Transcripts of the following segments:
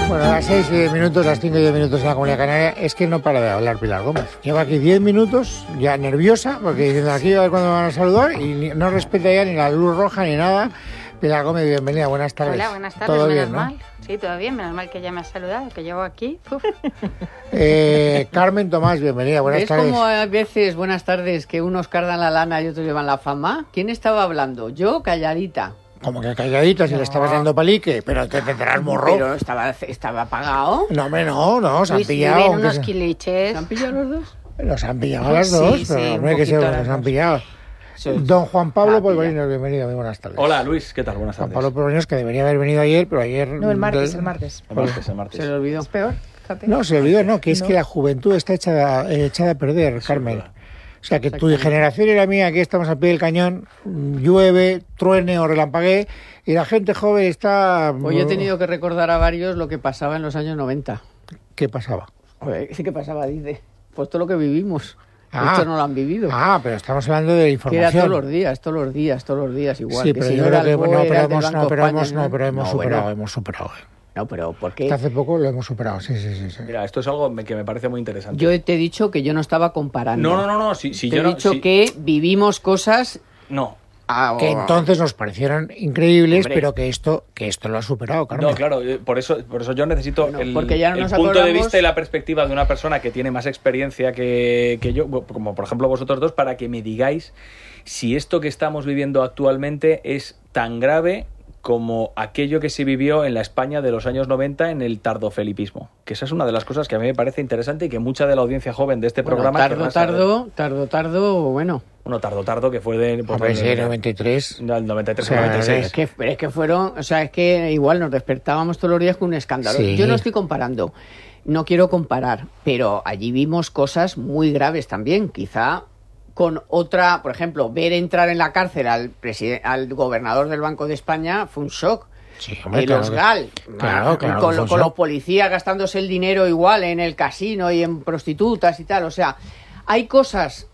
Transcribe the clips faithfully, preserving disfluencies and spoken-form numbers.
Bueno, a las seis y diez minutos, las cinco y diez minutos en la Comunidad Canaria, es que no para de hablar Pilar Gómez. Lleva aquí diez minutos, ya nerviosa, porque diciendo aquí a ver cuándo me van a saludar, y no respeta ya ni la luz roja ni nada. Pilar Gómez, bienvenida, buenas tardes. Hola, buenas tardes, ¿Todo menos bien, mal. ¿no? Sí, todo bien, menos mal que ya me has saludado, que llevo aquí. Eh, Carmen Tomás, bienvenida, buenas ¿Ves tardes. como a veces, buenas tardes, que unos cargan la lana y otros llevan la fama? ¿Quién estaba hablando? Yo, calladita. Como que calladita, si no. Le estabas dando palique, pero te tendrás morro. Pero estaba, estaba apagado. No, hombre, no, no, se han Luis, pillado. unos se... quiliches. ¿Se han pillado los dos? Los han pillado las dos, sí, pero sí, hombre, que se los han pillado. Sí. Don Juan Pablo Polvorinos, bienvenido, muy buenas tardes. Hola Luis, ¿qué tal? Buenas tardes. Juan Pablo Polvorinos, que debería haber venido ayer, pero ayer... No, el martes, del... el martes. El martes, el martes. Se le olvidó. Es peor, fíjate. No, se le olvidó, no, que es no. que la juventud está echada, echada a perder, sí, Carmen. Verdad. O sea, que tu generación y la mía, aquí estamos al pie del cañón, llueve, truene o relampaguee, y la gente joven está... Hoy he tenido que recordar a varios lo que pasaba en los años noventa. ¿Qué pasaba? Sí, ¿qué pasaba? Dice, pues todo lo que vivimos. Ah, Esto no lo han vivido. Ah, pero estamos hablando de información. Que era todos los días, todos los días, todos los días igual. Sí, que pero si yo no creo era que... el No, pero hemos, Banco no, pero hemos, España, no, pero hemos no, superado, bueno. hemos superado. No, pero ¿por qué? Hasta hace poco lo hemos superado, sí, sí, sí, sí. Mira, esto es algo que me parece muy interesante. Yo te he dicho que yo no estaba comparando. No, no, no, no. Si, si te yo he no, dicho si... que vivimos cosas... No. Ah, que entonces nos parecieron increíbles, Hombre. pero que esto que esto lo ha superado, Carmen. No, claro, por eso por eso yo necesito bueno, el, porque ya no el nos punto acordamos... de vista y la perspectiva de una persona que tiene más experiencia que, que yo, como por ejemplo vosotros dos, para que me digáis si esto que estamos viviendo actualmente es tan grave como aquello que se vivió en la España de los años noventa en el tardofelipismo. Que esa es una de las cosas que a mí me parece interesante y que mucha de la audiencia joven de este bueno, programa... Tardo, tardo, tardo, tardo, bueno... Bueno, tardo, tardo, que fue de... Pues, Hombre, sí, noventa y tres. Del noventa y tres o sea, al noventa y seis. Es que, es que fueron... O sea, es que igual nos despertábamos todos los días con un escándalo. Sí. Yo no estoy comparando, no quiero comparar, pero allí vimos cosas muy graves también, quizá... con otra, por ejemplo, ver entrar en la cárcel al presidente, al gobernador del Banco de España fue un shock. Sí, hombre, y claro, los GAL, claro, claro, con, con, con los policías gastándose el dinero igual en el casino y en prostitutas y tal. O sea, hay cosas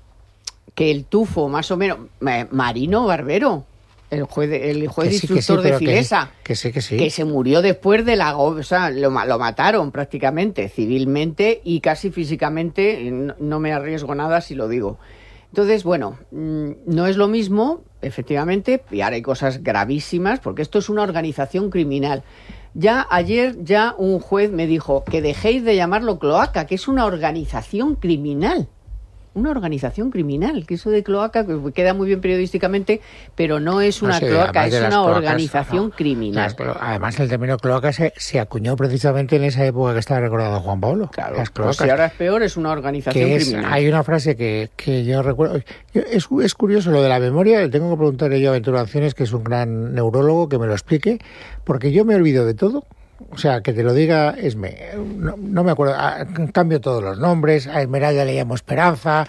que el tufo, más o menos, Marino Barbero, el juez, el juez sí, instructor sí, de Filesa, que, que, sí, que, sí. que se murió después de la... O sea, lo, lo mataron prácticamente, civilmente y casi físicamente, no, no me arriesgo nada si lo digo. Entonces, bueno, no es lo mismo, efectivamente, y ahora hay cosas gravísimas, porque esto es una organización criminal. Ya ayer ya un juez me dijo que dejéis de llamarlo cloaca, que es una organización criminal. Una organización criminal, que eso de cloaca queda muy bien periodísticamente, pero no es una no sé, cloaca, es una cloacas, no, organización criminal. Las, además, el término cloaca se, se acuñó precisamente en esa época que estaba recordado Juan Pablo. Claro, las cloacas, pues si ahora es peor, es una organización es, criminal. Hay una frase que, que yo recuerdo, es, es curioso lo de la memoria, le tengo que preguntarle yo a Ventura Acciones, que es un gran neurólogo, que me lo explique, porque yo me olvido de todo. O sea, que te lo diga Esme, no, no me acuerdo, a, cambio todos los nombres, a Esmeralda le llamo Esperanza,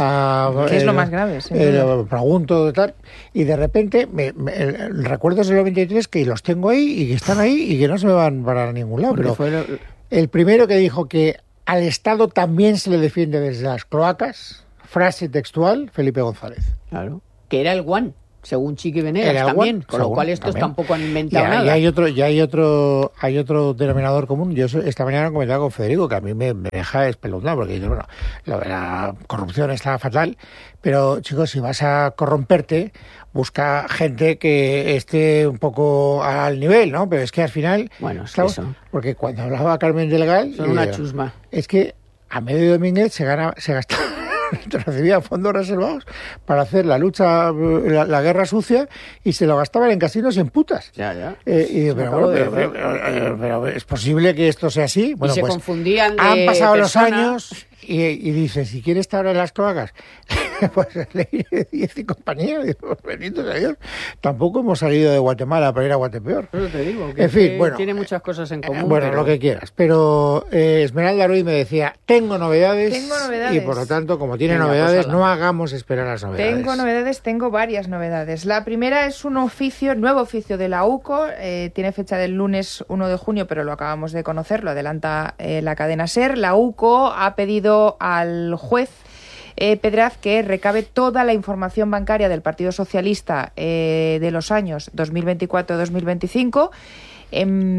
a, ¿qué es eh, lo más grave? Eh, pregunto tal, y de repente me, me, el, recuerdos del noventa y tres que los tengo ahí y que están ahí y que no se me van para ningún lado. Pero fue lo... el primero que dijo que al Estado también se le defiende desde las cloacas, frase textual, Felipe González. Claro, que era el guan. Según Chiqui Venegas también, one, con lo cual estos también. tampoco han inventado y, nada. Y hay otro, y hay otro, hay otro denominador común. Yo esta mañana comentaba con Federico que a mí me, me deja espeluznado porque bueno, lo de la corrupción está fatal, pero chicos, si vas a corromperte, busca gente que esté un poco al nivel, ¿no? Pero es que al final, bueno, es claro, que eso. Porque cuando hablaba Carmen del Gal, son una chusma. Es que a medio Domínguez se gana, se gasta. Recibía fondos reservados para hacer la lucha, la, la guerra sucia, y se lo gastaban en casinos y en putas. Ya, ya. Eh, y, pero, bueno, pero, pero, pero, pero es posible que esto sea así. Bueno, y se pues, confundían de han pasado persona. los años y, y dice, si quieres estar en las cloacas, pues ley diez y compañía, pues, bendito sea Dios. Tampoco hemos salido de Guatemala para ir a Guatepeor. Pero te digo, que, en fin, que bueno, tiene muchas cosas en común. Eh, bueno, pero... lo que quieras. Pero eh, Esmeralda Ruiz me decía, tengo novedades, tengo novedades. Y por lo tanto, como tiene Venga, novedades, pues, no hagamos esperar las novedades. Tengo novedades, tengo varias novedades. La primera es un oficio, nuevo oficio de la U C O, eh, tiene fecha del lunes uno de junio, pero lo acabamos de conocer, lo adelanta eh, la cadena SER. La U C O ha pedido al juez eh, Pedraz que recabe toda la información bancaria del Partido Socialista eh, de los años dos mil veinticuatro a dos mil veinticinco. Eh,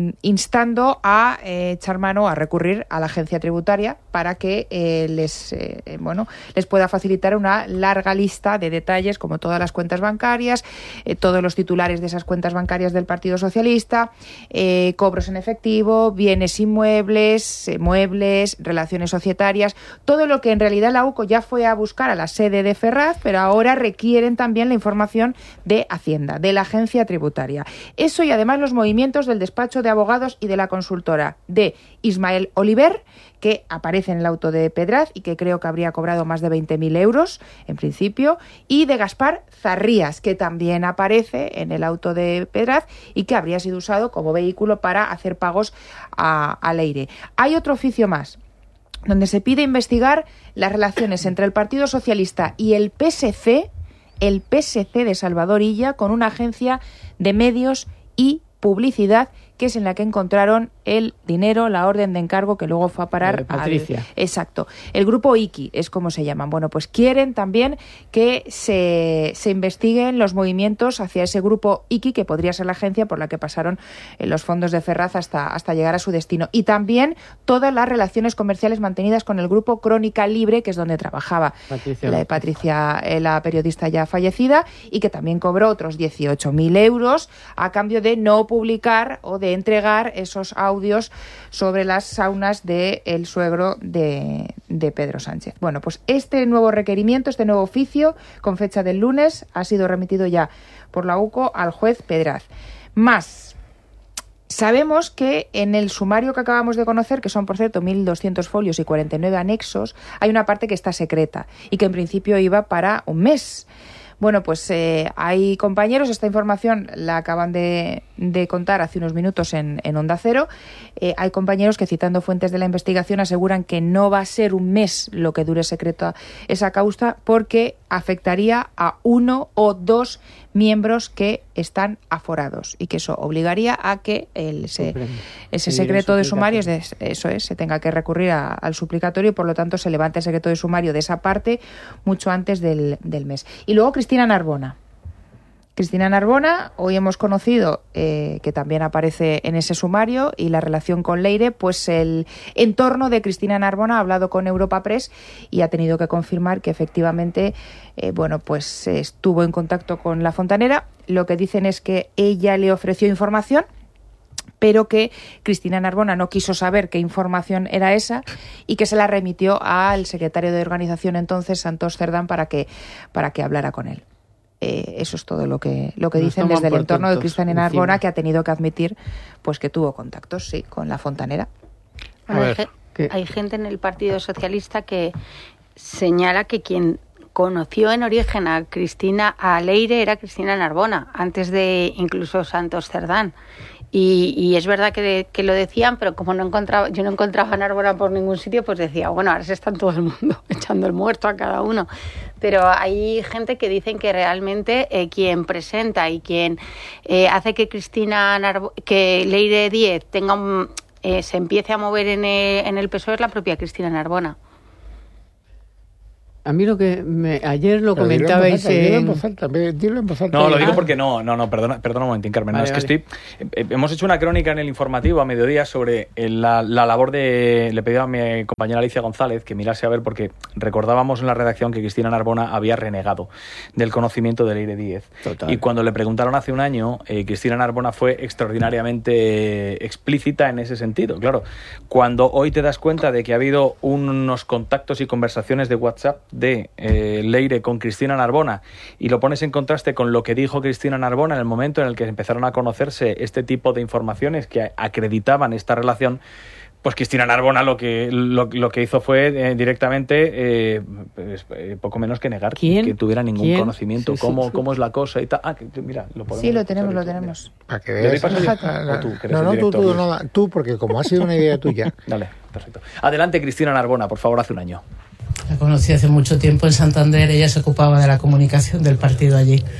eh, instando a eh, echar mano, a recurrir a la agencia tributaria para que eh, les, eh, bueno, les pueda facilitar una larga lista de detalles, como todas las cuentas bancarias, eh, todos los titulares de esas cuentas bancarias del Partido Socialista, eh, cobros en efectivo, bienes inmuebles, eh, muebles, relaciones societarias, todo lo que en realidad la UCO ya fue a buscar a la sede de Ferraz, pero ahora requieren también la información de Hacienda, de la agencia tributaria. Eso y además los movimientos del despacho de abogados y de la consultora de Ismael Oliver, que aparece en el auto de Pedraz y que creo que habría cobrado más de veinte mil euros en principio, y de Gaspar Zarrías, que también aparece en el auto de Pedraz y que habría sido usado como vehículo para hacer pagos a, a Leire. Hay otro oficio más, donde se pide investigar las relaciones entre el Partido Socialista y el P S C, el P S C de Salvador Illa, con una agencia de medios y publicidad, que es en la que encontraron el dinero, la orden de encargo que luego fue a parar a Patricia. Al, exacto. El grupo Iki es como se llaman. Bueno, pues quieren también que se, se investiguen los movimientos hacia ese grupo Iki, que podría ser la agencia por la que pasaron los fondos de Ferraz hasta, hasta llegar a su destino. Y también todas las relaciones comerciales mantenidas con el grupo Crónica Libre, que es donde trabajaba Patricia, la, Patricia la periodista ya fallecida, y que también cobró otros dieciocho mil euros a cambio de no publicar o de entregar esos audios sobre las saunas del suegro de, de Pedro Sánchez. Bueno, pues este nuevo requerimiento, este nuevo oficio, con fecha del lunes, ha sido remitido ya por la UCO al juez Pedraz. Más, sabemos que en el sumario que acabamos de conocer, que son, por cierto, mil doscientos folios y cuarenta y nueve anexos, hay una parte que está secreta y que en principio iba para un mes. Bueno, pues eh, hay compañeros, esta información la acaban de, de contar hace unos minutos en, en Onda Cero, eh, hay compañeros que, citando fuentes de la investigación, aseguran que no va a ser un mes lo que dure secreta esa causa, porque afectaría a uno o dos miembros que están aforados y que eso obligaría a que el, ese, ese secreto de sumario, eso es, se tenga que recurrir a, al suplicatorio y por lo tanto se levanta el secreto de sumario de esa parte mucho antes del, del mes. Y luego Cristina Narbona. Cristina Narbona, hoy hemos conocido eh, que también aparece en ese sumario, y la relación con Leire, pues el entorno de Cristina Narbona ha hablado con Europa Press y ha tenido que confirmar que efectivamente eh, bueno, pues estuvo en contacto con la fontanera. Lo que dicen es que ella le ofreció información, pero que Cristina Narbona no quiso saber qué información era esa y que se la remitió al secretario de organización entonces, Santos Cerdán, para que, para que hablara con él. Eh, eso es todo lo que lo que Nos dicen desde el entorno tontos, de Cristina Narbona, encima. Que ha tenido que admitir pues que tuvo contactos, sí, con la fontanera. Bueno, hay, ¿qué? hay gente en el Partido Socialista que señala que quien conoció en origen a Cristina, a Leire, era Cristina Narbona, antes de incluso Santos Cerdán. Y, y es verdad que, que lo decían, pero como no encontraba, yo no encontraba a Narbona por ningún sitio, pues decía, bueno, ahora se está todo el mundo echando el muerto a cada uno. Pero hay gente que dicen que realmente eh, quien presenta y quien eh, hace que Cristina Narbo- que Leire Díez tenga un, eh, se empiece a mover en el, en el P S O E es la propia Cristina Narbona. A mí lo que me, ayer lo Pero comentabais dilo en voz alta, en... dilo en voz alta. No, lo digo porque no, no, no, perdona, perdona un momentín, Carmen. Vale, no, es vale. que estoy. Eh, hemos hecho una crónica en el informativo a mediodía sobre el, la, la labor de. Le pedí a mi compañera Alicia González que mirase a ver, porque recordábamos en la redacción que Cristina Narbona había renegado del conocimiento de Leire Díez. Total. Y cuando le preguntaron hace un año, eh, Cristina Narbona fue extraordinariamente explícita en ese sentido. Claro, cuando hoy te das cuenta de que ha habido unos contactos y conversaciones de WhatsApp de eh, Leire con Cristina Narbona y lo pones en contraste con lo que dijo Cristina Narbona en el momento en el que empezaron a conocerse este tipo de informaciones que acreditaban esta relación, pues Cristina Narbona lo que lo, lo que hizo fue eh, directamente eh, pues, eh, poco menos que negar ¿Quién? que tuviera ningún ¿Quién? conocimiento sí, cómo, sí, sí. cómo es la cosa y tal. Ah, que, mira, lo podemos Sí, lo tenemos, lo tenemos. Para que veas. ¿O tú, no, no, tú, tú, no, tú, porque como ha sido una idea tuya. Dale, perfecto. Adelante, Cristina Narbona, por favor, hace un año. La conocí hace mucho tiempo en Santander, ella se ocupaba de la comunicación del partido allí.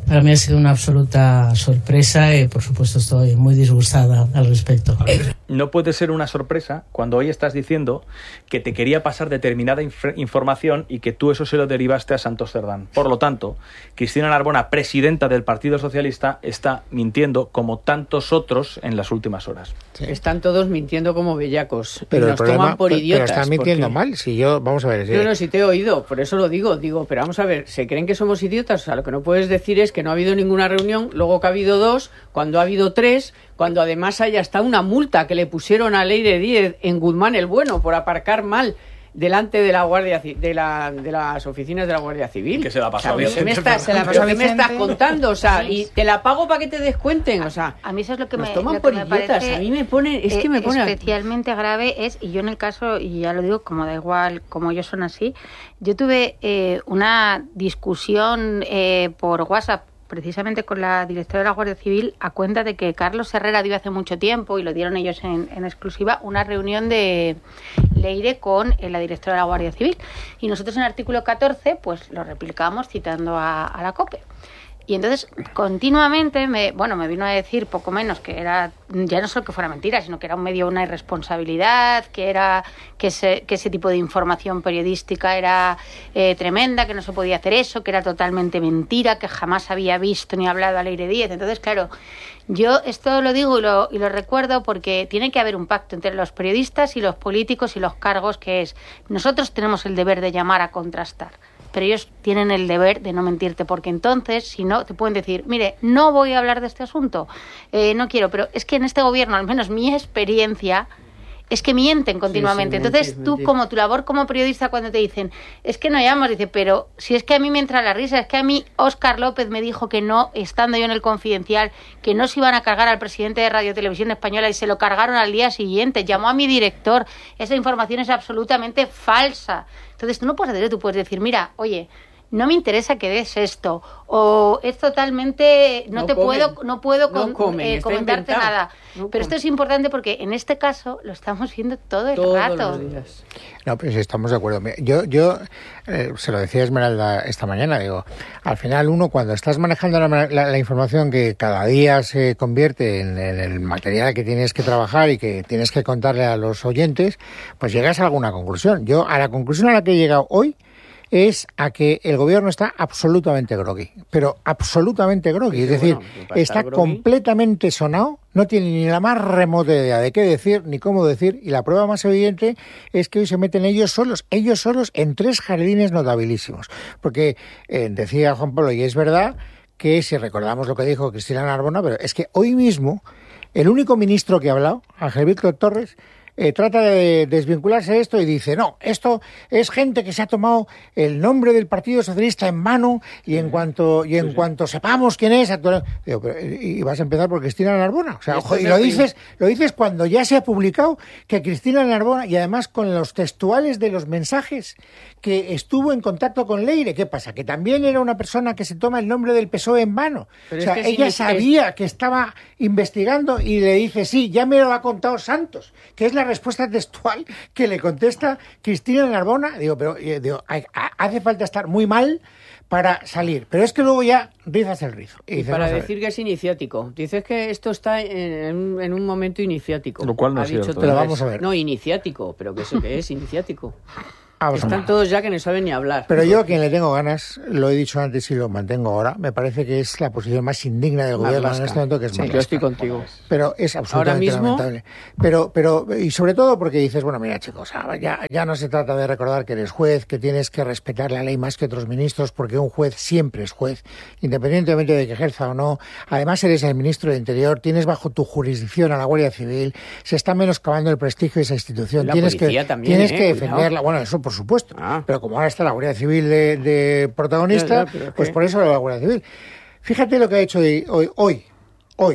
Para mí ha sido una absoluta sorpresa y, por supuesto, estoy muy disgustada al respecto. No puede ser una sorpresa cuando hoy estás diciendo que te quería pasar determinada inf- información y que tú eso se lo derivaste a Santos Cerdán. Por lo tanto, Cristina Narbona, presidenta del Partido Socialista, está mintiendo como tantos otros en las últimas horas. Sí. Están todos mintiendo como bellacos. Pero y nos problema, toman por pero, idiotas. Pero están mintiendo porque... mal. Si yo, vamos a ver. Si... No, no, si te he oído, por eso lo digo. Digo, pero vamos a ver, ¿se creen que somos idiotas? O sea, lo que no puedes decir es que no ha habido ninguna reunión, luego que ha habido dos, cuando ha habido tres, cuando además hay hasta una multa que le pusieron a Leire Díez en Guzmán el Bueno por aparcar mal delante de la guardia de, la, de las oficinas de la Guardia Civil. Que se la pasó o sea, ¿qué me estás, se la pasó ¿qué me estás contando? O sea, y te la pago para que te descuenten. O sea, a mí eso es lo que nos me toman lo por que me idiotas. parece, A mí me pone, es eh, que me pone especialmente grave es, y yo en el caso, y ya lo digo, como da igual, como ellos son así, yo tuve eh, una discusión eh, por WhatsApp precisamente con la directora de la Guardia Civil a cuenta de que Carlos Herrera dio hace mucho tiempo, y lo dieron ellos en, en exclusiva, una reunión de Leire con eh, la directora de la Guardia Civil. Y nosotros en el artículo catorce pues lo replicamos citando a, a la COPE. Y entonces continuamente me, bueno, me vino a decir poco menos que era, ya no solo que fuera mentira, sino que era un medio una irresponsabilidad, que era que ese, que ese tipo de información periodística era eh, tremenda, que no se podía hacer eso, que era totalmente mentira, que jamás había visto ni hablado a Leire Díez. Entonces, claro, yo esto lo digo y lo, y lo recuerdo porque tiene que haber un pacto entre los periodistas y los políticos y los cargos, que es, nosotros tenemos el deber de llamar a contrastar, pero ellos tienen el deber de no mentirte, porque entonces, si no, te pueden decir, mire, no voy a hablar de este asunto, eh, no quiero, pero es que en este gobierno, al menos mi experiencia, es que mienten continuamente. Sí, sí, entonces mentir, tú, mentir. Como tu labor como periodista, cuando te dicen, es que no llamas, dice, pero si es que a mí me entra la risa, es que a mí Óscar López me dijo que no, estando yo en el Confidencial, que no se iban a cargar al presidente de Radio Televisión Española, y se lo cargaron al día siguiente, llamó a mi director, esa información es absolutamente falsa. Entonces tú no puedes hacer eso, tú puedes decir, mira, oye, no me interesa que des esto, o es totalmente, no, no te comen, puedo, no puedo no con, comen, eh, comentarte nada. No pero esto es importante porque en este caso lo estamos viendo todo el Todos rato. Los días. No, pues estamos de acuerdo. Yo, yo eh, se lo decía a Esmeralda esta mañana, digo, al final uno cuando estás manejando la, la, la información que cada día se convierte en, en el material que tienes que trabajar y que tienes que contarle a los oyentes, pues llegas a alguna conclusión. Yo a la conclusión a la que he llegado hoy es a que el gobierno está absolutamente grogui, pero absolutamente grogui, sí, es decir, bueno, está grogui. completamente sonado, no tiene ni la más remota idea de qué decir ni cómo decir, y la prueba más evidente es que hoy se meten ellos solos, ellos solos en tres jardines notabilísimos, porque eh, decía Juan Pablo, y es verdad que si recordamos lo que dijo Cristina Narbona, pero es que hoy mismo el único ministro que ha hablado, Ángel Víctor Torres, Eh, trata de desvincularse de esto y dice, no, esto es gente que se ha tomado el nombre del Partido Socialista en mano y en cuanto y en sí, cuanto sí. sepamos quién es, actual... Digo, pero, y vas a empezar por Cristina Narbona. O sea, ojo, y lo dices, lo dices cuando ya se ha publicado que Cristina Narbona, y además con los textuales de los mensajes, que estuvo en contacto con Leire. ¿Qué pasa? Que también era una persona que se toma el nombre del P S O E en mano. Pero o sea, es que ella sí, sabía es... que estaba investigando y le dice, sí, ya me lo ha contado Santos, que es la respuesta textual que le contesta Cristina Narbona. Digo, pero digo, hace falta estar muy mal para salir, pero es que luego ya rizas el rizo. Y, y dices, para decir que es iniciático. Dices que esto está en, en un momento iniciático. Lo cual no ha es dicho cierto. Pero vamos a ver. No, iniciático, pero que eso que es iniciático. Vamos Están todos ya que no saben ni hablar. Pero yo a quien le tengo ganas, lo he dicho antes y lo mantengo ahora, me parece que es la posición más indigna del gobierno en este momento, que es sí, yo estoy contigo. Pero es absolutamente mismo... lamentable. Pero, pero, y sobre todo porque dices, bueno, mira chicos, ya, ya no se trata de recordar que eres juez, que tienes que respetar la ley más que otros ministros, porque un juez siempre es juez, independientemente de que ejerza o no. Además eres el ministro de Interior, tienes bajo tu jurisdicción a la Guardia Civil, se está menoscabando el prestigio de esa institución. La tienes policía que, también, tienes eh, que defenderla. Cuidado. Bueno, eso por supuesto. Ah. Pero como ahora está la Guardia Civil de, de protagonista, ya, ya, pues ¿qué? Por eso la Guardia Civil. Fíjate lo que ha hecho hoy, hoy, hoy, hoy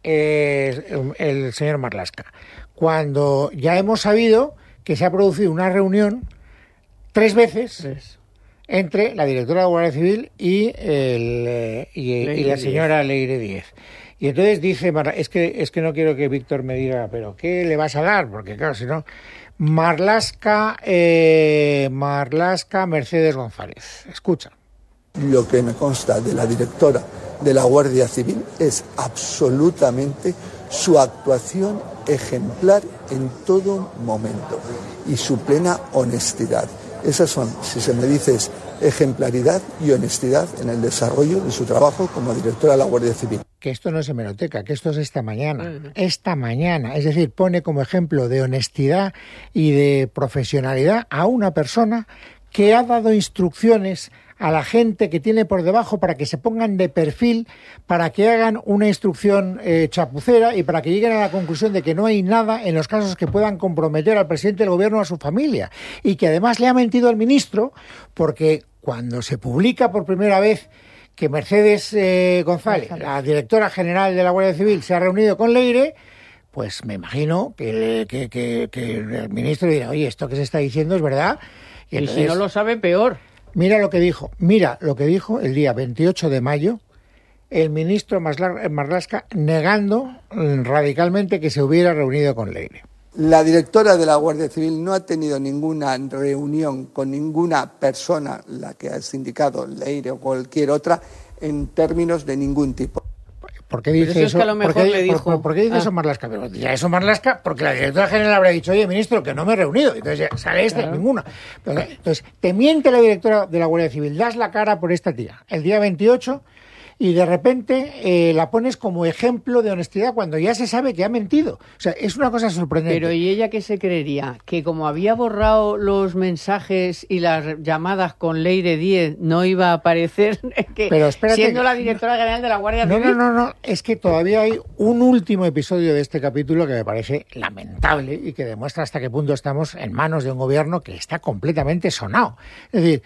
eh, el señor Marlaska, cuando ya hemos sabido que se ha producido una reunión tres veces ¿Ves? entre la directora de la Guardia Civil y, el, y, y la señora Leire Díez. Y entonces dice, es que, es que no quiero que Víctor me diga, pero ¿qué le vas a dar? Porque claro, si no... Marlaska, eh, Marlaska Mercedes González. Escucha. Lo que me consta de la directora de la Guardia Civil es absolutamente su actuación ejemplar en todo momento y su plena honestidad. Esas son, si se me dice, es ejemplaridad y honestidad en el desarrollo de su trabajo como directora de la Guardia Civil. Que esto no es hemeroteca, que esto es esta mañana, esta mañana, es decir, pone como ejemplo de honestidad y de profesionalidad a una persona que ha dado instrucciones a la gente que tiene por debajo para que se pongan de perfil, para que hagan una instrucción eh, chapucera y para que lleguen a la conclusión de que no hay nada en los casos que puedan comprometer al presidente del gobierno o a su familia. Y que además le ha mentido al ministro, porque cuando se publica por primera vez que Mercedes eh, González, la directora general de la Guardia Civil, se ha reunido con Leire, pues me imagino que, que, que, que el ministro dirá, oye, esto que se está diciendo es verdad. Y, entonces, y si no lo sabe, peor. Mira lo que dijo, mira lo que dijo el día veintiocho de mayo el ministro Marlaska negando radicalmente que se hubiera reunido con Leire. La directora de la Guardia Civil no ha tenido ninguna reunión con ninguna persona, la que has indicado, Leire o cualquier otra, en términos de ningún tipo. ¿Por qué dice eso? Es que a lo mejor ¿Por qué, le dijo... ¿por, por qué dice ah. eso Marlaska? Pero ya eso Marlaska, porque la directora general habrá dicho, oye, ministro, que no me he reunido. Entonces ya sale este, claro. ninguna. Pero, entonces, te miente la directora de la Guardia Civil, das la cara por esta tía. El día veintiocho, y de repente eh, la pones como ejemplo de honestidad cuando ya se sabe que ha mentido. O sea, es una cosa sorprendente. Pero ¿y ella qué se creería? ¿Que como había borrado los mensajes y las llamadas con Leire Díez no iba a aparecer? que Pero espérate, siendo la directora no, general de la Guardia Civil. No, no, no, no. Es que todavía hay un último episodio de este capítulo que me parece lamentable y que demuestra hasta qué punto estamos en manos de un gobierno que está completamente sonado. Es decir,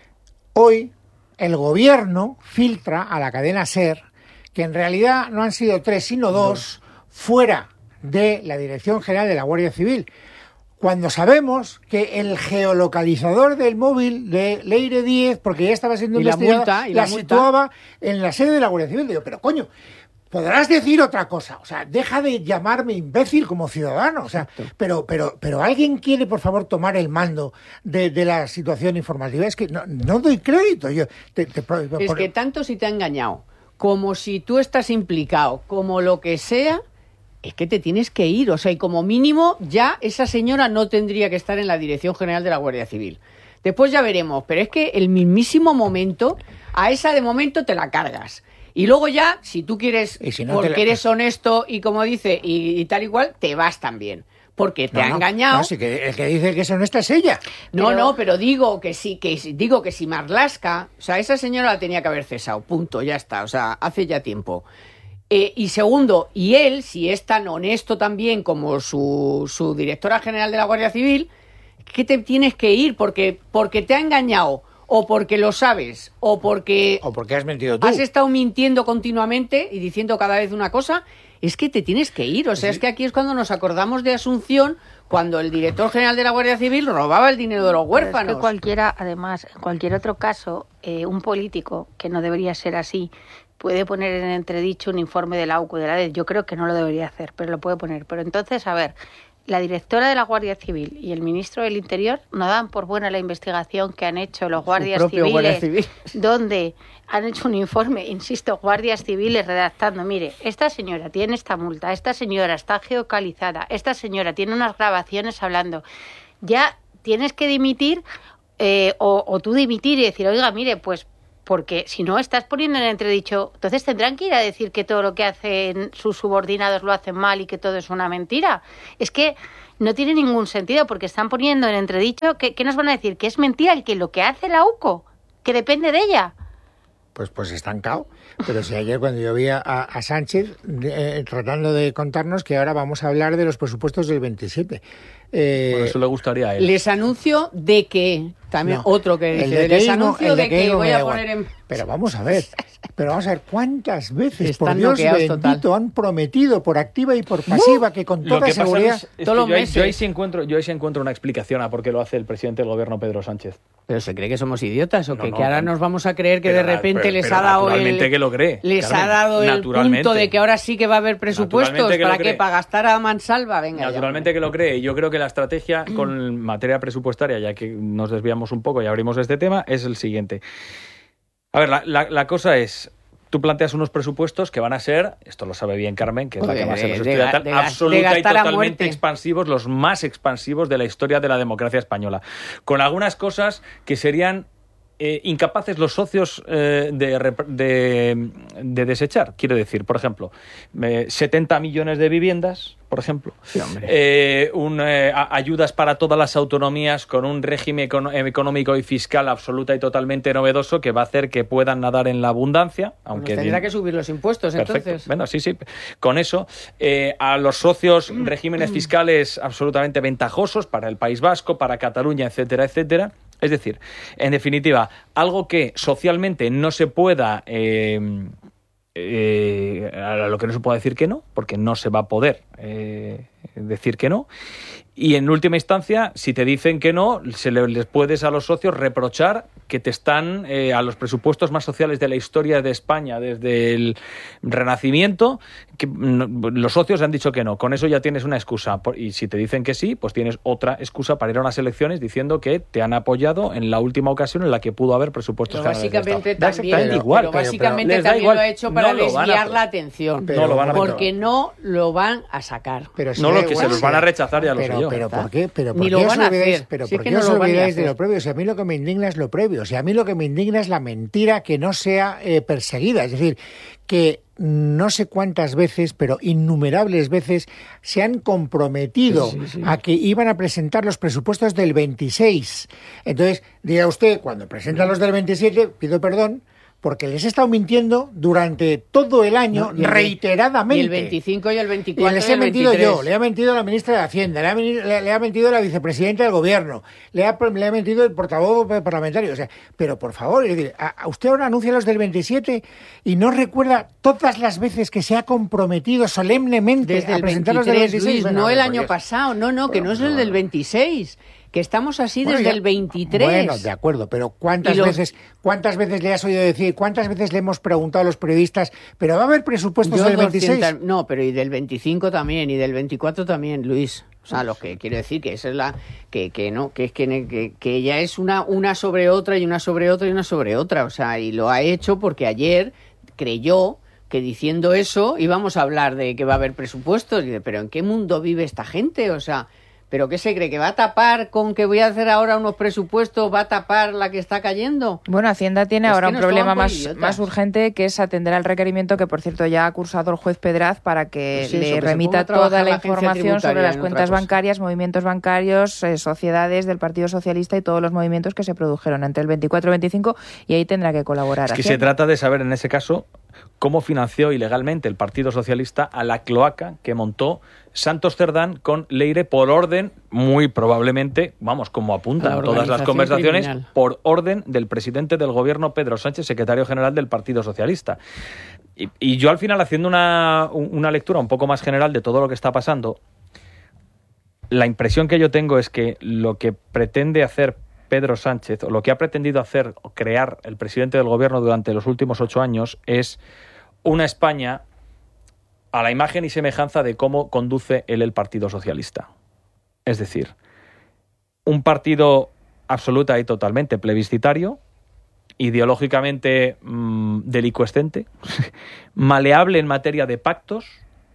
hoy el gobierno filtra a la cadena SER que en realidad no han sido tres sino dos fuera de la Dirección General de la Guardia Civil, cuando sabemos que el geolocalizador del móvil de Leire Díez, porque ya estaba siendo investigada, la, la situaba en la sede de la Guardia Civil. Digo, pero coño, podrás decir otra cosa, o sea, deja de llamarme imbécil como ciudadano, o sea, pero pero pero alguien quiere, por favor, tomar el mando de, de la situación informativa. Es que no, no doy crédito. Yo te, te, por... Es que tanto si te ha engañado, como si tú estás implicado, como lo que sea, es que te tienes que ir, o sea, y como mínimo ya esa señora no tendría que estar en la Dirección General de la Guardia Civil. Después ya veremos, pero es que el mismísimo momento, a esa de momento te la cargas. Y luego ya, si tú quieres, si no porque la... eres honesto y como dice, y, y tal igual, te vas también. Porque te no, ha no, engañado. No, sí que el que dice que es honesta es ella. No, pero... no, pero digo que sí, que digo que si Marlaska, o sea, esa señora la tenía que haber cesado, punto, ya está, o sea, hace ya tiempo. Eh, y segundo, y él, si es tan honesto también como su, su directora general de la Guardia Civil, ¿qué te tienes que ir? Porque, porque te ha engañado. O porque lo sabes, o porque... O porque has mentido tú. Has estado mintiendo continuamente y diciendo cada vez una cosa, es que te tienes que ir. O sea, sí. Es que aquí es cuando nos acordamos de Asunción, cuando el director general de la Guardia Civil robaba el dinero de los huérfanos. Es que cualquiera, además, en cualquier otro caso, eh, un político, que no debería ser así, puede poner en entredicho un informe de la U C O, de la D E D. Yo creo que no lo debería hacer, pero lo puede poner. Pero entonces, a ver... La directora de la Guardia Civil y el ministro del Interior no dan por buena la investigación que han hecho los guardias civiles, guardia civil. Donde han hecho un informe, insisto, guardias civiles redactando, mire, esta señora tiene esta multa, esta señora está geocalizada, esta señora tiene unas grabaciones hablando. Ya tienes que dimitir eh, o, o tú dimitir y decir, oiga, mire, pues porque si no estás poniendo en entredicho, entonces tendrán que ir a decir que todo lo que hacen sus subordinados lo hacen mal y que todo es una mentira. Es que no tiene ningún sentido porque están poniendo en entredicho que, que nos van a decir que es mentira el que lo que hace la U C O, que depende de ella. Pues pues estancado. Pero si ayer cuando yo vi a, a Sánchez eh, tratando de contarnos que ahora vamos a hablar de los presupuestos del veintisiete. Eh, bueno, eso le gustaría a él. Les anuncio de que, también no, otro que dice, de les anuncio de, de que, que voy a poner en... Pero vamos a ver, pero vamos a ver cuántas veces, están por Dios bendito, total. Han prometido por activa y por pasiva que con toda seguridad... Es, es todos los yo, meses... yo, ahí sí encuentro, yo ahí sí encuentro una explicación a por qué lo hace el presidente del gobierno, Pedro Sánchez. ¿Pero se cree que somos idiotas o no, que, no, que ahora no, nos vamos a creer que de repente pero, les pero ha dado naturalmente el... que lo cree. Les Carmen, ha dado el punto de que ahora sí que va a haber presupuestos. ¿Para qué? ¿Para gastar a mansalva? Venga. Naturalmente ya. Que lo cree. Yo creo que la estrategia con materia presupuestaria, ya que nos desviamos un poco y abrimos este tema, es el siguiente. A ver, la, la, la cosa es, tú planteas unos presupuestos que van a ser, esto lo sabe bien Carmen, que es la que más se los estudia, tal, de, absoluta y totalmente expansivos, los más expansivos de la historia de la democracia española. Con algunas cosas que serían Eh, incapaces los socios eh, de, de, de desechar. Quiero decir, por ejemplo, eh, setenta millones de viviendas, por ejemplo, sí, eh, un, eh, ayudas para todas las autonomías con un régimen económico y fiscal absoluta y totalmente novedoso que va a hacer que puedan nadar en la abundancia. Aunque pues tendrá que subir los impuestos, perfecto. Entonces. Bueno, sí, sí. Con eso, eh, a los socios regímenes fiscales absolutamente ventajosos para el País Vasco, para Cataluña, etcétera, etcétera. Es decir, en definitiva, algo que socialmente no se pueda, eh, eh, a lo que no se pueda decir que no, porque no se va a poder eh, decir que no. Y en última instancia, si te dicen que no, se le, les puedes a los socios reprochar que te están eh, a los presupuestos más sociales de la historia de España desde el Renacimiento, que no, los socios han dicho que no. Con eso ya tienes una excusa. Y si te dicen que sí, pues tienes otra excusa para ir a unas elecciones diciendo que te han apoyado en la última ocasión en la que pudo haber presupuestos pero generales básicamente de Estado. También, Exactamente pero, igual. Pero básicamente pero, pero, también igual. lo ha hecho para no desviar a, la atención. Pero, no lo van a porque no lo van a sacar. Pero si no, lo que igual, se los van a rechazar, ya lo pero, sé yo. Pero ¿por qué? Pero ¿por Ni qué lo os van a olvidáis, hacer. pero Si ¿por es que qué no os lo van a olvidáis de hacer. lo previo? O sea, a mí lo que me indigna es lo previo. O sea, a mí lo que me indigna es la mentira que no sea eh, perseguida. Es decir, que no sé cuántas veces, pero innumerables veces, se han comprometido sí, sí, sí. a que iban a presentar los presupuestos del veintiséis. Entonces, diga usted, cuando presentan los del veintisiete, pido perdón, porque les he estado mintiendo durante todo el año no, y el, reiteradamente. Y el veinticinco y el veinticuatro. Y les he mentido yo, le ha mentido la ministra de Hacienda, le ha, le, le ha mentido la vicepresidenta del Gobierno, le ha, le ha mentido el portavoz parlamentario. O sea, pero por favor, es decir, a, a usted ahora anuncia los del veintisiete y no recuerda todas las veces que se ha comprometido solemnemente desde a el presentar veintitrés, los del veintiséis. Luis, bueno, no el año Dios. pasado, no, no, que bueno, no es el bueno. del veintiséis. Que estamos así bueno, desde ya, el veintitrés. Bueno, de acuerdo, pero ¿cuántas los... veces cuántas veces le has oído decir, cuántas veces le hemos preguntado a los periodistas, pero va a haber presupuestos Yo del veintiséis? doscientos, no, pero y del veinticinco también, y del veinticuatro también, Luis. O sea, lo que quiero decir que esa es la que, que no, que es que, que, que ella es una, una sobre otra y una sobre otra y una sobre otra. O sea, y lo ha hecho porque ayer creyó que diciendo eso íbamos a hablar de que va a haber presupuestos. Y de, pero ¿en qué mundo vive esta gente? O sea, ¿pero qué se cree? ¿Que va a tapar con que voy a hacer ahora unos presupuestos? ¿Va a tapar la que está cayendo? Bueno, Hacienda tiene es ahora un problema más, más urgente urgente, que es atender al requerimiento que, por cierto, ya ha cursado el juez Pedraz para que pues eso, le que remita toda la, la información sobre las en cuentas bancarias, movimientos bancarios, eh, sociedades del Partido Socialista y todos los movimientos que se produjeron entre el veinticuatro y el veinticinco, y ahí tendrá que colaborar. Es que Hacienda. se trata de saber, en ese caso, cómo financió ilegalmente el Partido Socialista a la cloaca que montó Santos Cerdán con Leire por orden, muy probablemente, vamos, como apuntan todas las conversaciones, criminal. por orden del presidente del gobierno, Pedro Sánchez, secretario general del Partido Socialista. Y, y yo al final, haciendo una, una lectura un poco más general de todo lo que está pasando, la impresión que yo tengo es que lo que pretende hacer Pedro Sánchez, o lo que ha pretendido hacer o crear el presidente del gobierno durante los últimos ocho años, es una España a la imagen y semejanza de cómo conduce él el Partido Socialista. Es decir, un partido absoluta y totalmente plebiscitario, ideológicamente mmm, delicuescente, maleable en materia de pactos,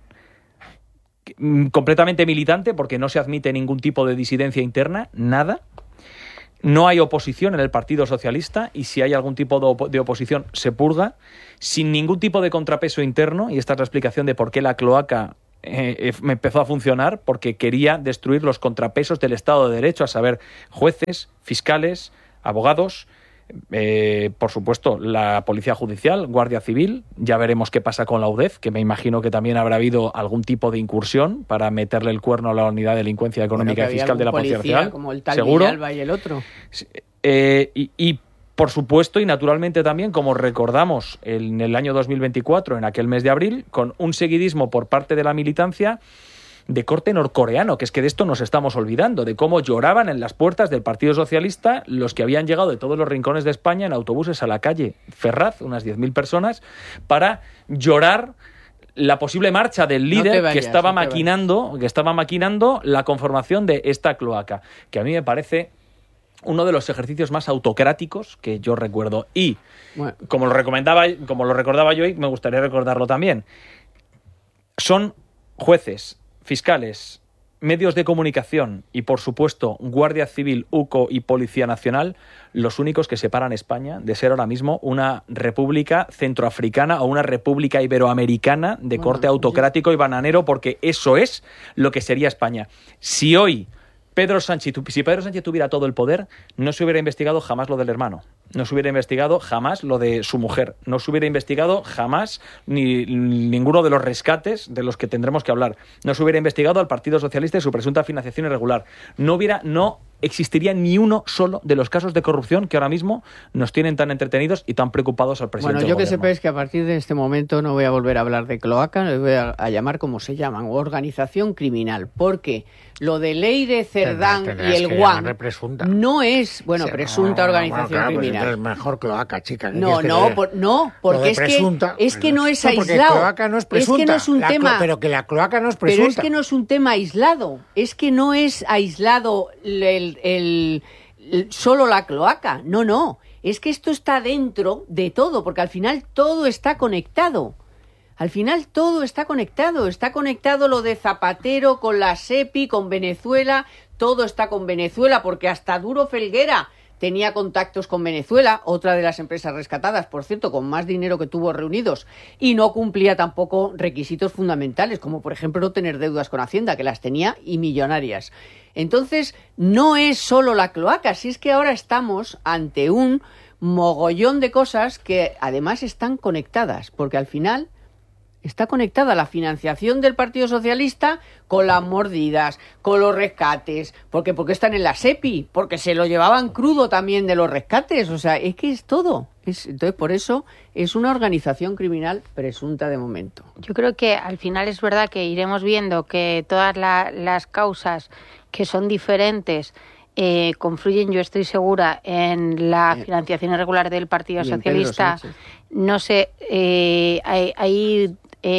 mmm, completamente militante porque no se admite ningún tipo de disidencia interna, nada. No hay oposición en el Partido Socialista y si hay algún tipo de, op- de oposición se purga sin ningún tipo de contrapeso interno, y esta es la explicación de por qué la cloaca eh, me empezó a funcionar, porque quería destruir los contrapesos del Estado de Derecho, a saber, jueces, fiscales, abogados, eh, por supuesto la Policía Judicial, Guardia Civil. Ya veremos qué pasa con la U D E F, que me imagino que también habrá habido algún tipo de incursión para meterle el cuerno a la Unidad de Delincuencia Económica bueno, y Fiscal de la Policía Nacional, como el tal seguro. Villalba y el otro. Eh, y, y por supuesto y naturalmente también, como recordamos en el año dos mil veinticuatro, en aquel mes de abril, con un seguidismo por parte de la militancia de corte norcoreano, que es que de esto nos estamos olvidando, de cómo lloraban en las puertas del Partido Socialista los que habían llegado de todos los rincones de España en autobuses a la calle Ferraz, unas diez mil personas, para llorar la posible marcha del líder no vayas, que estaba no maquinando, que estaba maquinando la conformación de esta cloaca, que a mí me parece uno de los ejercicios más autocráticos que yo recuerdo. Y, bueno, como lo recomendaba, como lo recordaba yo, y me gustaría recordarlo también, son jueces, fiscales, medios de comunicación y, por supuesto, Guardia Civil, U C O y Policía Nacional los únicos que separan España de ser ahora mismo una república centroafricana o una república iberoamericana de bueno, corte autocrático y bananero, porque eso es lo que sería España. Si hoy Pedro Sánchez, si Pedro Sánchez tuviera todo el poder, no se hubiera investigado jamás lo del hermano, no se hubiera investigado jamás lo de su mujer, no se hubiera investigado jamás ni ninguno de los rescates de los que tendremos que hablar, no se hubiera investigado al Partido Socialista y su presunta financiación irregular, no hubiera, no existiría ni uno solo de los casos de corrupción que ahora mismo nos tienen tan entretenidos y tan preocupados al presidente. Bueno, yo del que sepáis que a partir de este momento no voy a volver a hablar de cloaca, les voy a, a llamar como se llaman, organización criminal, porque lo de Leire, Cerdán y el Guam no es, bueno, sí, presunta no, organización bueno, claro, criminal. Pues es mejor cloaca, chica. No, no, por, no, porque es que, es que no es no, aislado. Cloaca no es presunta. Es que no es un la tema. Clo, pero que la cloaca no es presunta. Pero es que no es un tema aislado. Es que no es aislado el, el, el, el solo la cloaca. No, no. Es que esto está dentro de todo, porque al final todo está conectado. Al final todo está conectado, está conectado lo de Zapatero con la SEPI, con Venezuela, todo está con Venezuela, porque hasta Duro Felguera tenía contactos con Venezuela, otra de las empresas rescatadas, por cierto, con más dinero que tuvo reunidos, y no cumplía tampoco requisitos fundamentales, como por ejemplo no tener deudas con Hacienda, que las tenía y millonarias. Entonces, no es solo la cloaca, si es que ahora estamos ante un mogollón de cosas que además están conectadas, porque al final está conectada la financiación del Partido Socialista con las mordidas, con los rescates, porque porque están en la SEPI, porque se lo llevaban crudo también de los rescates, o sea, es que es todo. Es, entonces, por eso es una organización criminal presunta de momento. Yo creo que al final es verdad que iremos viendo que todas la, las causas que son diferentes eh, confluyen, yo estoy segura, en la eh, financiación irregular del Partido Socialista. No sé, eh, hay... hay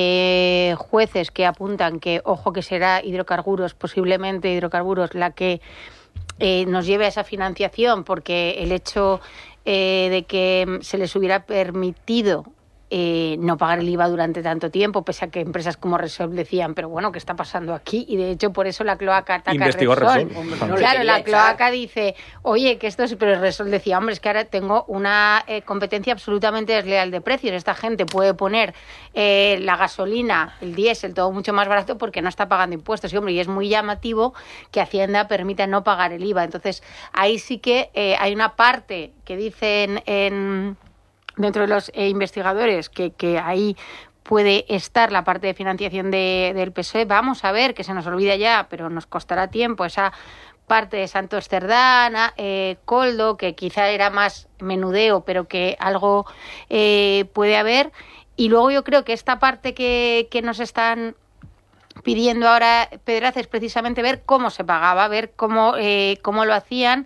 Eh, jueces que apuntan que, ojo, que será hidrocarburos, posiblemente hidrocarburos, la que eh, nos lleve a esa financiación, porque el hecho eh, de que se les hubiera permitido eh, no pagar el I V A durante tanto tiempo, pese a que empresas como Repsol decían, pero bueno, ¿qué está pasando aquí? Y de hecho por eso la cloaca ataca Investigó a Repsol. Repsol. Hombre, no claro, la cloaca echar. Dice, oye, que esto es... Pero Repsol decía, hombre, es que ahora tengo una eh, competencia absolutamente desleal de precios. Esta gente puede poner eh, la gasolina, el diésel, todo mucho más barato porque no está pagando impuestos. Y hombre, y es muy llamativo que Hacienda permita no pagar el I V A. Entonces, ahí sí que eh, hay una parte que dicen en... dentro de los eh, investigadores, que, que ahí puede estar la parte de financiación de, del P S O E. Vamos a ver, que se nos olvida ya, pero nos costará tiempo, esa parte de Santos Cerdán, eh, Coldo, que quizá era más menudeo, pero que algo eh, puede haber. Y luego yo creo que esta parte que, que nos están pidiendo ahora Pedraz es precisamente ver cómo se pagaba, ver cómo, eh, cómo lo hacían,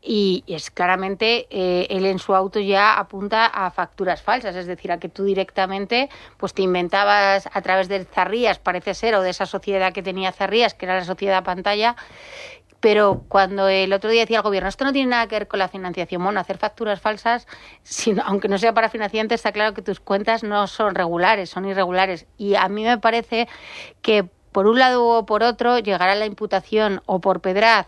y es claramente eh, él en su auto ya apunta a facturas falsas, es decir, a que tú directamente pues te inventabas a través de Zarrías, parece ser, o de esa sociedad que tenía Zarrías, que era la sociedad pantalla. Pero cuando el otro día decía el gobierno, esto no tiene nada que ver con la financiación, bueno, hacer facturas falsas, sino, aunque no sea para financiantes, está claro que tus cuentas no son regulares, son irregulares. Y a mí me parece que por un lado o por otro llegará la imputación o por Pedraz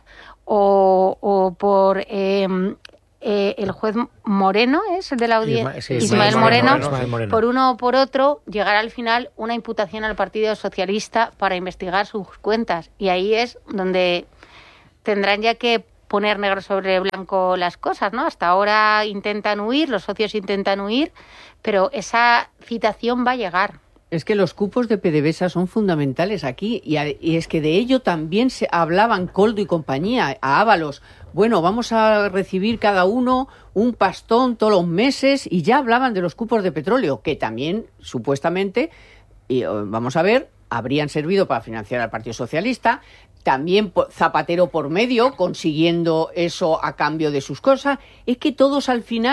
o, o por eh, eh, el juez Moreno, ¿es el de la audiencia? Sí, Ismael, Ismael Moreno. Moreno, Ismael Moreno. Por uno o por otro llegará al final una imputación al Partido Socialista para investigar sus cuentas. Y ahí es donde tendrán ya que poner negro sobre blanco las cosas, ¿no? Hasta ahora intentan huir, los socios intentan huir, pero esa citación va a llegar. Es que los cupos de PDVSA son fundamentales aquí, y, a, y es que de ello también se hablaban Coldo y compañía, a Ábalos. Bueno, vamos a recibir cada uno un pastón todos los meses, y ya hablaban de los cupos de petróleo, que también, supuestamente, y, vamos a ver, habrían servido para financiar al Partido Socialista. También Zapatero por medio, consiguiendo eso a cambio de sus cosas. Es que todos al final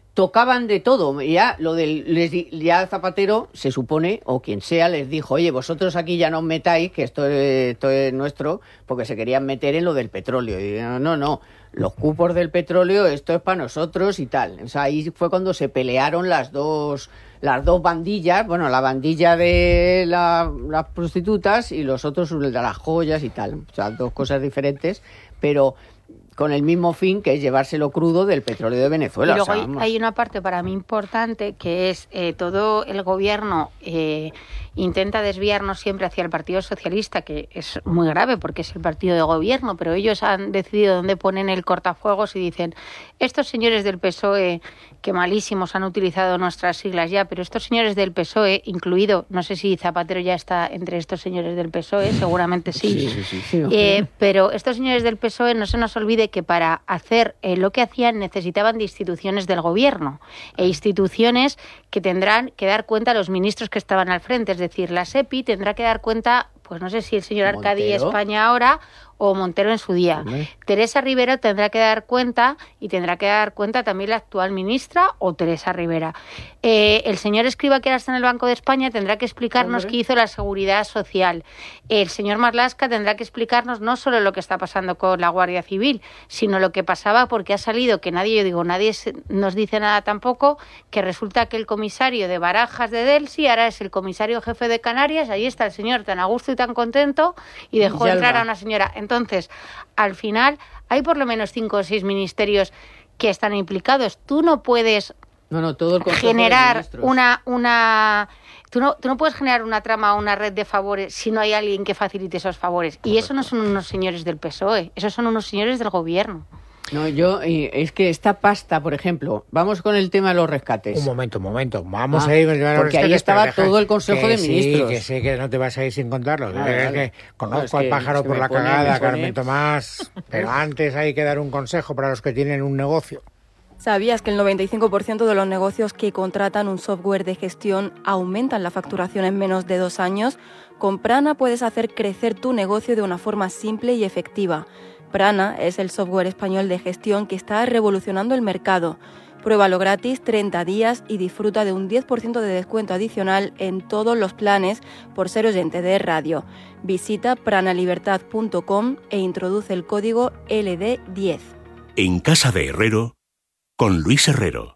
tocaban de todo. Ya lo del les, ya Zapatero, se supone, o quien sea, les dijo, oye, vosotros aquí ya no os metáis, que esto es, esto es nuestro, porque se querían meter en lo del petróleo. Y dijeron, no, no, los cupos del petróleo, esto es para nosotros y tal. O sea, ahí fue cuando se pelearon las dos, las dos bandillas, bueno, la bandilla de la, las prostitutas y los otros de las joyas y tal. O sea, dos cosas diferentes, pero con el mismo fin, que es llevárselo crudo del petróleo de Venezuela. Y luego o sea, hay, hay una parte para mí importante, que es eh, todo el gobierno eh, intenta desviarnos siempre hacia el Partido Socialista, que es muy grave porque es el partido de gobierno, pero ellos han decidido dónde ponen el cortafuegos y dicen, estos señores del P S O E, que malísimos han utilizado nuestras siglas ya, pero estos señores del P S O E, incluido, no sé si Zapatero ya está entre estos señores del P S O E, seguramente sí, sí, sí, sí, sí. Eh, pero estos señores del P S O E, no se nos olvide que para hacer eh, lo que hacían necesitaban de instituciones del gobierno e instituciones que tendrán que dar cuenta a los ministros que estaban al frente, es decir, la SEPI tendrá que dar cuenta, pues no sé si el señor Arcadi Montero. España ahora o Montero en su día. Hombre. Teresa Rivera tendrá que dar cuenta y tendrá que dar cuenta también la actual ministra o Teresa Rivera. Eh, el señor Escrivá, que ahora está en el Banco de España, tendrá que explicarnos Hombre. qué hizo la Seguridad Social. El señor Marlaska tendrá que explicarnos no solo lo que está pasando con la Guardia Civil, sino lo que pasaba, porque ha salido que nadie, yo digo, nadie nos dice nada tampoco, que resulta que el comisario de Barajas de Delsi ahora es el comisario jefe de Canarias, ahí está el señor tan a gusto y tan contento, y dejó Y entrar Alba. a una señora. Entonces, al final, hay por lo menos cinco o seis ministerios que están implicados. Tú no puedes No, no, todo el Consejo de generar Ministros. una una tú no tú no puedes generar una trama o una red de favores si no hay alguien que facilite esos favores. Y eso no son unos señores del P S O E, esos son unos señores del gobierno. No, yo, eh, es que esta pasta, por ejemplo, vamos con el tema de los rescates. Un momento, un momento. Vamos Ah, a ir con el tema de los porque ahí rescates, estaba pero deja- todo el Consejo que de sí, Ministros. que sé que no te vas a ir sin contarlo. Vale, Es vale. que conozco No, es al que- pájaro es que por me la pone- cagada, me pone- Carmen Tomás. Pero antes hay que dar un consejo para los que tienen un negocio. ¿Sabías que el noventa y cinco por ciento de los negocios que contratan un software de gestión aumentan la facturación en menos de dos años? Con Prana puedes hacer crecer tu negocio de una forma simple y efectiva. Prana es el software español de gestión que está revolucionando el mercado. Pruébalo gratis treinta días y disfruta de un diez por ciento de descuento adicional en todos los planes por ser oyente de radio. Visita pranalibertad punto com e introduce el código L D diez. En Casa de Herrero, con Luis Herrero.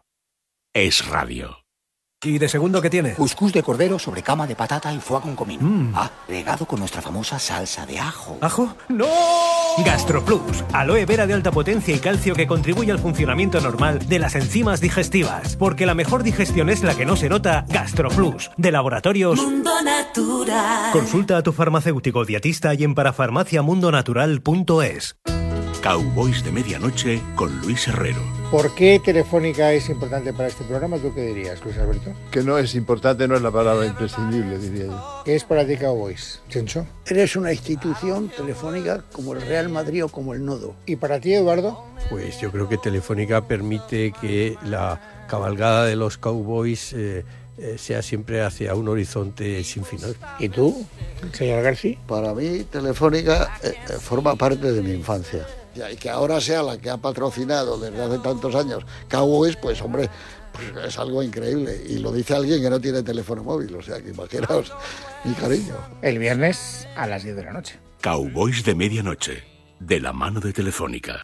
Es radio. ¿Y de segundo qué tiene? Cuscús de cordero sobre cama de patata y foie con comino. Mm. Ah, regado con nuestra famosa salsa de ajo. ¿Ajo? ¡No! GastroPlus, aloe vera de alta potencia y calcio que contribuye al funcionamiento normal de las enzimas digestivas. Porque la mejor digestión es la que no se nota. GastroPlus, de Laboratorios Mundo Natural. Consulta a tu farmacéutico dietista y en parafarmacia mundo natural punto es. Cowboys de Medianoche con Luis Herrero. ¿Por qué Telefónica es importante para este programa? ¿Tú qué dirías, Luis Alberto? Que no es importante, no es la palabra imprescindible, diría yo. ¿Qué es para ti Cowboys, Chencho? Eres una institución telefónica como el Real Madrid o como el Nodo. ¿Y para ti, Eduardo? Pues yo creo que Telefónica permite que la cabalgada de los Cowboys eh, eh, sea siempre hacia un horizonte sin final. ¿Y tú, señor García? Para mí, Telefónica eh, eh, forma parte de mi infancia. Y que ahora sea la que ha patrocinado desde hace tantos años Cowboys, pues hombre, pues es algo increíble. Y lo dice alguien que no tiene teléfono móvil, o sea que imaginaos mi cariño. El viernes a las diez de la noche. Cowboys de Medianoche, de la mano de Telefónica.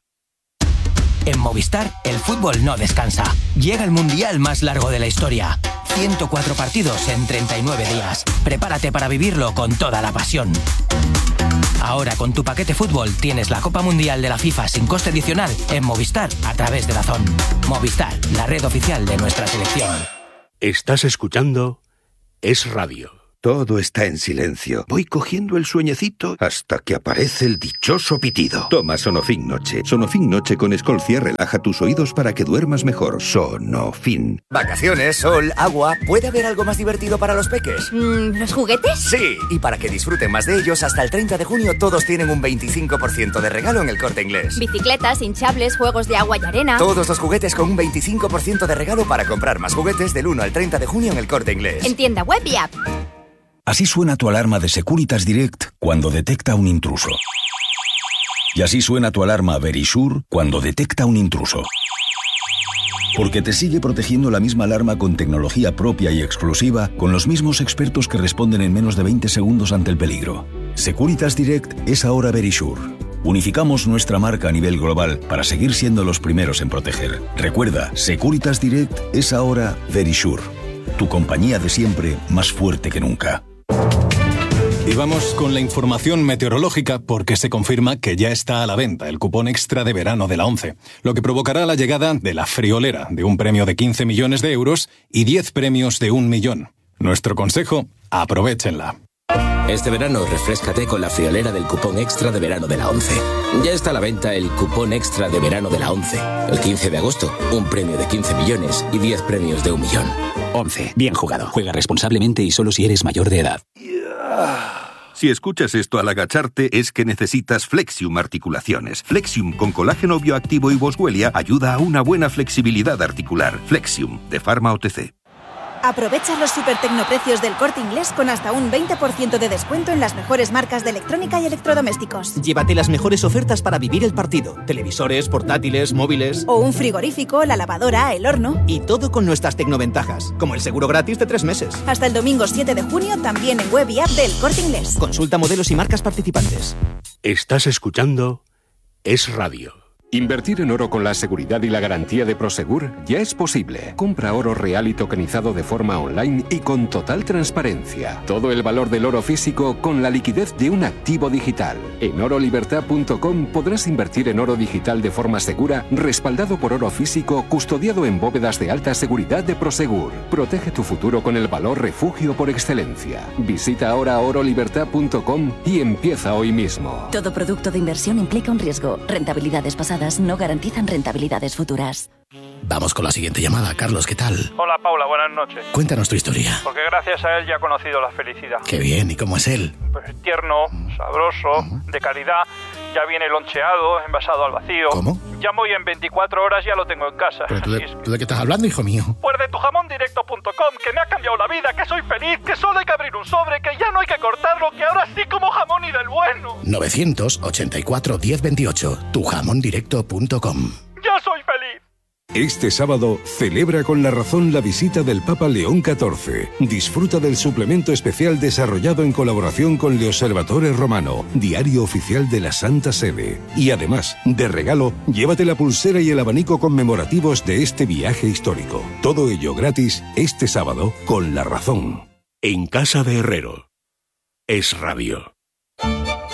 En Movistar, el fútbol no descansa. Llega el mundial más largo de la historia. ciento cuatro partidos en treinta y nueve días. Prepárate para vivirlo con toda la pasión. Ahora con tu paquete fútbol tienes la Copa Mundial de la FIFA sin coste adicional en Movistar a través de DAZN. Movistar, la red oficial de nuestra selección. Estás escuchando Es Radio. Todo está en silencio. Voy cogiendo el sueñecito hasta que aparece el dichoso pitido. Toma Sonofin Noche. Sonofin Noche con Escolcia relaja tus oídos para que duermas mejor. Sonofin. Vacaciones, sol, agua. ¿Puede haber algo más divertido para los peques? Mm, ¿Los juguetes? Sí, y para que disfruten más de ellos, hasta el treinta de junio todos tienen un veinticinco por ciento de regalo en El Corte Inglés. Bicicletas, hinchables, juegos de agua y arena. Todos los juguetes con un veinticinco por ciento de regalo para comprar más juguetes del uno al treinta de junio en El Corte Inglés. En tienda web y app. Así suena tu alarma de Securitas Direct cuando detecta un intruso. Y así suena tu alarma Verisure cuando detecta un intruso. Porque te sigue protegiendo la misma alarma con tecnología propia y exclusiva, con los mismos expertos que responden en menos de veinte segundos ante el peligro. Securitas Direct es ahora Verisure. Unificamos nuestra marca a nivel global para seguir siendo los primeros en proteger. Recuerda, Securitas Direct es ahora Verisure. Tu compañía de siempre, más fuerte que nunca. Y vamos con la información meteorológica porque se confirma que ya está a la venta el cupón extra de verano de la ONCE, lo que provocará la llegada de la friolera de un premio de quince millones de euros y diez premios de un millón. Nuestro consejo, aprovéchenla. Este verano refréscate con la friolera del cupón extra de verano de la ONCE. Ya está a la venta el cupón extra de verano de la ONCE. El quince de agosto, un premio de quince millones y diez premios de un millón. ONCE. Bien jugado. Juega responsablemente y solo si eres mayor de edad. Si escuchas esto al agacharte es que necesitas Flexium Articulaciones. Flexium con colágeno bioactivo y boswellia ayuda a una buena flexibilidad articular. Flexium, de Pharma O T C. Aprovecha los super tecnoprecios del Corte Inglés con hasta un veinte por ciento de descuento en las mejores marcas de electrónica y electrodomésticos. Llévate las mejores ofertas para vivir el partido. Televisores, portátiles, móviles... O un frigorífico, la lavadora, el horno... Y todo con nuestras tecnoventajas, como el seguro gratis de tres meses. Hasta el domingo siete de junio también en web y app del Corte Inglés. Consulta modelos y marcas participantes. Estás escuchando Es Radio. Invertir en oro con la seguridad y la garantía de Prosegur ya es posible. Compra oro real y tokenizado de forma online y con total transparencia. Todo el valor del oro físico con la liquidez de un activo digital. En oro libertad punto com podrás invertir en oro digital de forma segura, respaldado por oro físico, custodiado en bóvedas de alta seguridad de Prosegur. Protege tu futuro con el valor refugio por excelencia. Visita ahora oro libertad punto com y empieza hoy mismo. Todo producto de inversión implica un riesgo. Rentabilidades pasadas no garantizan rentabilidades futuras. Vamos con la siguiente llamada. Carlos, ¿qué tal? Hola, Paula, buenas noches. Cuéntanos tu historia. Porque gracias a él ya he conocido la felicidad. Qué bien, ¿y cómo es él? Pues tierno, sabroso, uh-huh. de calidad. Ya viene loncheado, envasado al vacío. ¿Cómo? Llamo y en veinticuatro horas ya lo tengo en casa. ¿Pero tú de, es... ¿tú de qué estás hablando, hijo mío? Pues de tu jamón directo punto com, que me ha cambiado la vida, que soy feliz, que solo hay que abrir un sobre, que ya no hay que cortarlo, que ahora sí como jamón y del bueno. novecientos ochenta y cuatro diez veintiocho, tu jamón directo punto com. ¡Ya soy feliz! Este sábado celebra con La Razón la visita del Papa León catorce. Disfruta del suplemento especial desarrollado en colaboración con Le Osservatore Romano, diario oficial de la Santa Sede. Y además, de regalo, llévate la pulsera y el abanico conmemorativos de este viaje histórico. Todo ello gratis este sábado con La Razón. En casa de Herrero. Es Radio.